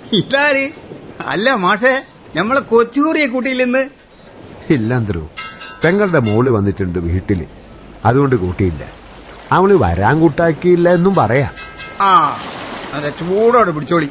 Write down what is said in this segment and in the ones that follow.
ഇതാര്? അല്ല മാഷേ, നമ്മളെ കൊച്ചുകൂറിയെ കൂട്ടിയില്ലെന്ന്. ഇല്ലന്ത്രു, പെങ്ങളുടെ മോള് വന്നിട്ടുണ്ട് വീട്ടില്, അതുകൊണ്ട് കൂട്ടിയില്ല. അവള് വരാൻ കൂട്ടാക്കിയില്ല എന്നും പറയാം. ആ, അതെ, ചൂടോടെ പിടിച്ചോളി.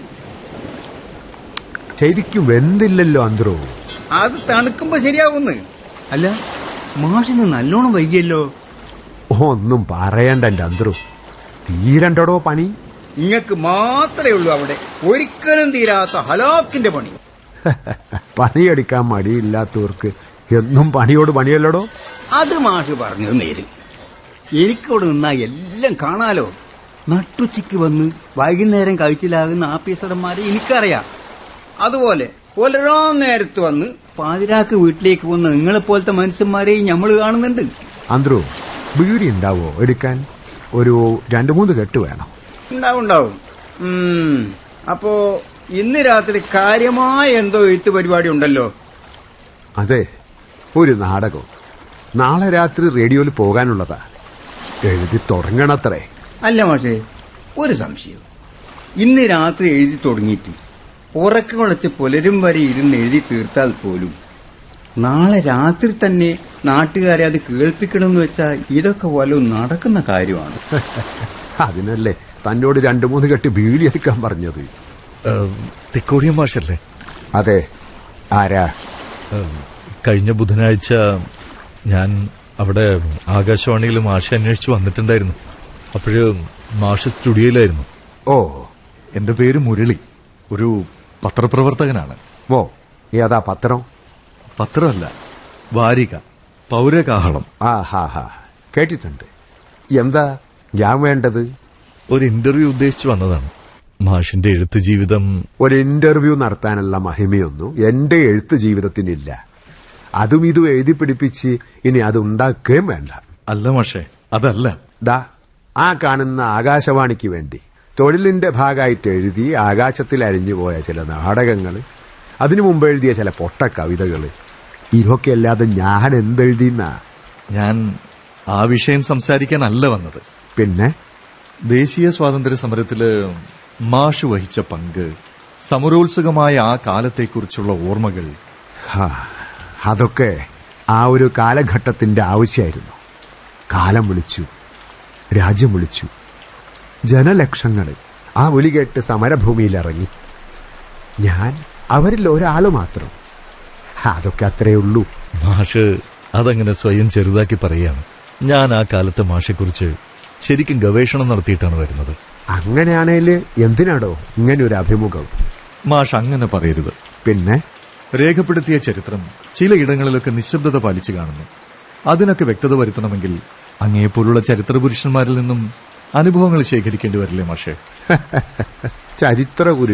ശരിക്കും വെന്തില്ലല്ലോ അന്ത്രു. അത് തണുക്കുമ്പോ ശരിയാവുന്ന്. അല്ല, മാഷിന് നല്ലോണം വൈകിയല്ലോ. ഒന്നും പറയണ്ട എന്റെ അന്ത്രു, തീരണ്ടടോ പണി. ഇങ്ങക്ക് മാത്രമേ ഉള്ളൂ അവിടെ ഒരിക്കലും തീരാത്ത ഹലാക്കിന്റെ പണി. പണിയെടുക്കാൻ മടിയില്ലാത്തവർക്ക് എന്നും പണിയോട് പണിയല്ലടോ. അത് മാഷ് പറഞ്ഞത് നേര്. എനിക്കവിടെ നിന്നാ എല്ലാം കാണാലോ. നട്ടുച്ചയ്ക്ക് വന്ന് വൈകുന്നേരം കഴിച്ചിലാകുന്ന ആഫീസർമാരെ എനിക്കറിയാം. അതുപോലെ പുലരാൻ നേരത്ത് വന്ന് പാതിരാക്ക് വീട്ടിലേക്ക് വന്ന് നിങ്ങളെപ്പോലത്തെ മനുഷ്യന്മാരെയും നമ്മൾ കാണുന്നുണ്ട്. അന്ത്രു, ബീഡി ഉണ്ടാവോ എടുക്കാൻ? ഒരു 2-3 കെട്ട് വേണം. ഉണ്ടാവും. അപ്പോ ഇന്ന് രാത്രി കാര്യമായ എന്തോ എഴുത്ത് പരിപാടി ഉണ്ടല്ലോ. അതെ, ഒരു നാടകം നാളെ രാത്രി റേഡിയോയിൽ പോകാനുള്ളതാ. എഴുതി തുടങ്ങണത്രേ. അല്ല മാഷേ, ഒരു സംശയം. ഇന്ന് രാത്രി എഴുതി തുടങ്ങിയിട്ട് ഉറക്കം കുളച്ച് പുലരും വരെ ഇരുന്ന് എഴുതി തീർത്താൽ പോലും നാളെ രാത്രി തന്നെ നാട്ടുകാരെ അത് കേൾപ്പിക്കണമെന്ന് വെച്ചാൽ ഇതൊക്കെ വല്ലതും നടക്കുന്ന കാര്യമാണ്. അതിനല്ലേ തന്നോട് 2-3 കെട്ട് ബീഡി എടുക്കാൻ പറഞ്ഞത്. തിക്കോടിയൻ മാഷല്ലേ? അതെ. ആരാ? കഴിഞ്ഞ ബുധനാഴ്ച ഞാൻ അവിടെ ആകാശവാണിയിൽ മാഷെ അന്വേഷിച്ച് വന്നിട്ടുണ്ടായിരുന്നു. അപ്പോഴ് മാഷ് സ്റ്റുഡിയോയിലായിരുന്നു. ഓ, എന്റെ പേര് മുരളി, ഒരു പത്രപ്രവർത്തകനാണ്. ഓ, ഏതാ പത്രം? പത്രമല്ല, വാരിക, പൗരകാഹളം. കേട്ടിട്ടുണ്ട്. എന്താ ഞാൻ വേണ്ടത്? ഒരു ഇന്റർവ്യൂ ഉദ്ദേശിച്ചു വന്നതാണ്. മാഷിന്റെ എഴുത്ത് ജീവിതം. ഒരു ഇന്റർവ്യൂ നടത്താനുള്ള മഹിമയൊന്നും എന്റെ എഴുത്ത് ജീവിതത്തിനില്ല. അതും ഇതും എഴുതി പിടിപ്പിച്ച് ഇനി അത് ഉണ്ടാക്കുകയും വേണ്ട. അല്ല മാഷേ, അതല്ല. ദാ ആ കാണുന്ന ആകാശവാണിക്ക് വേണ്ടി തൊഴിലിന്റെ ഭാഗമായിട്ട് എഴുതി ആകാശത്തിൽ അരിഞ്ഞുപോയ ചില നാടകങ്ങൾ, അതിനു മുമ്പ് എഴുതിയ ചില പൊട്ട കവിതകൾ, ഇതൊക്കെ അല്ലാതെ ഞാൻ എന്തെഴുതിയെന്നാ? ഞാൻ ആ വിഷയം സംസാരിക്കാനല്ല വന്നത്. പിന്നെ ദേശീയ സ്വാതന്ത്ര്യ സമരത്തില് മാഷ് വഹിച്ച പങ്ക്, സമരോത്സുകമായ ആ കാലത്തെക്കുറിച്ചുള്ള ഓർമ്മകൾ. അതൊക്കെ ആ ഒരു കാലഘട്ടത്തിന്റെ ആവശ്യമായിരുന്നു. കാലം വിളിച്ചു, രാജ്യം വിളിച്ചു, ജനലക്ഷങ്ങൾ ആ വിളി കേട്ട് സമരഭൂമിയിലിറങ്ങി. ഞാൻ അവരിൽ ഒരാള് മാത്രം. അതൊക്കെ അത്രയേ ഉള്ളൂ. മാഷ് അതങ്ങനെ സ്വയം ചെറുതാക്കി പറയാണ്. ഞാൻ ആ കാലത്തെ മാഷെക്കുറിച്ച് ശരിക്കും ഗവേഷണം നടത്തിയിട്ടാണ് വരുന്നത്. അങ്ങനെയാണേൽ എന്തിനാടോ ഇങ്ങനെ ഒരു അഭിമുഖം? മാഷ് അങ്ങനെ പറയരുത്. പിന്നെ രേഖപ്പെടുത്തിയ ചരിത്രം ചിലയിടങ്ങളിലൊക്കെ നിശബ്ദത പാലിച്ചു കാണുന്നു. അതിനൊക്കെ വ്യക്തത വരുത്തണമെങ്കിൽ അങ്ങയെപ്പോലുള്ള ചരിത്ര പുരുഷന്മാരിൽ നിന്നും അനുഭവങ്ങൾ ശേഖരിക്കേണ്ടി വരില്ലേ മാഷേ? ചരിത്ര